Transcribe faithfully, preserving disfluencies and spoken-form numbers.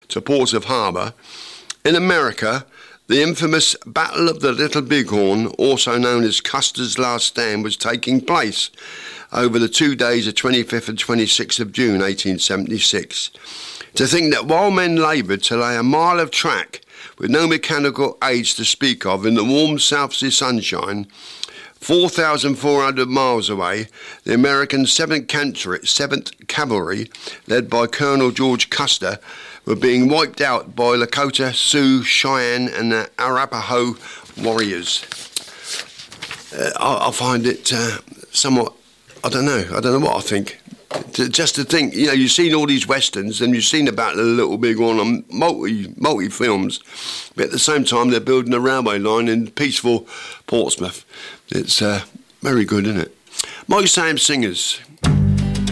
to Portsmouth Harbour. In America, the infamous Battle of the Little Bighorn, also known as Custer's Last Stand, was taking place over the two days of twenty-fifth and twenty-sixth of June eighteen seventy-six. To think that while men laboured to lay a mile of track with no mechanical aids to speak of in the warm South Sea sunshine, four thousand four hundred miles away, the American seventh Cavalry, led by Colonel George Custer, were being wiped out by Lakota, Sioux, Cheyenne and the Arapaho warriors. Uh, I, I find it uh, somewhat, I don't know, I don't know what I think. To, just to think, you know, you've seen all these westerns and you've seen about the Little Bighorn on multi, multi films, but at the same time they're building a railway line in peaceful Portsmouth. It's uh, very good, isn't it? Mike Sam Singers.